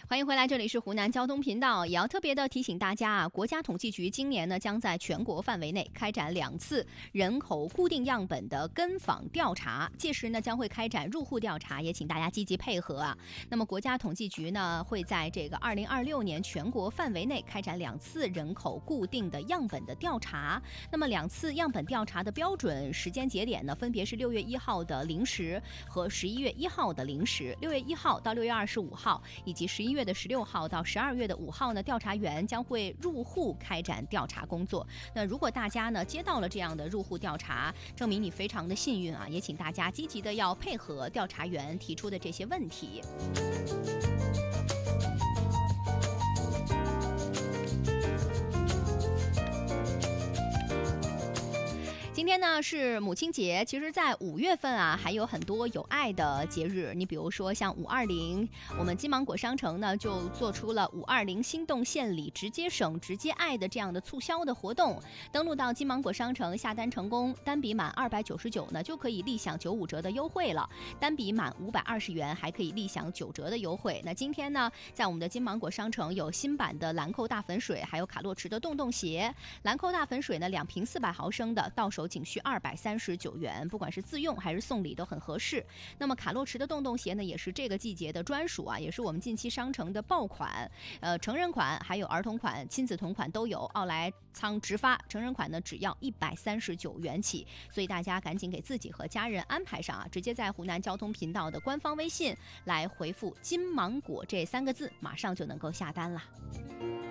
欢迎回来，这里是湖南交通频道。也要特别的提醒大家啊，国家统计局今年呢将在全国范围内开展2次人口固定样本的跟访调查，届时呢将会开展入户调查，也请大家积极配合啊。那么国家统计局呢会在这个2026年全国范围内开展2次人口固定的样本的调查。那么2次样本调查的标准时间节点呢，分别是6月1号的0时和11月1号的0时，6月1号到6月25号，以及11月的16号到12月的5号呢，调查员将会入户开展调查工作。那如果大家呢接到了这样的入户调查，证明你非常的幸运啊，也请大家积极的要配合调查员提出的这些问题。今天呢是母亲节，其实在5月份啊还有很多有爱的节日，你比如说像520，我们金芒果商城呢就做出了520心动献礼直接省直接爱的这样的促销的活动。登录到金芒果商城下单成功，单笔满299呢就可以立享95折的优惠了，单笔满520元还可以立享9折的优惠。那今天呢在我们的金芒果商城有新版的兰蔻大粉水，还有卡洛驰的洞洞鞋。兰蔻大粉水呢2瓶400毫升的，到手仅需239元，不管是自用还是送礼都很合适。那么卡洛驰的洞洞鞋呢也是这个季节的专属啊，也是我们近期商城的爆款，成人款还有儿童款亲子同款都有，奥莱仓直发，成人款呢只要139元起，所以大家赶紧给自己和家人安排上啊，直接在湖南交通频道的官方微信来回复金芒果这3个字，马上就能够下单了。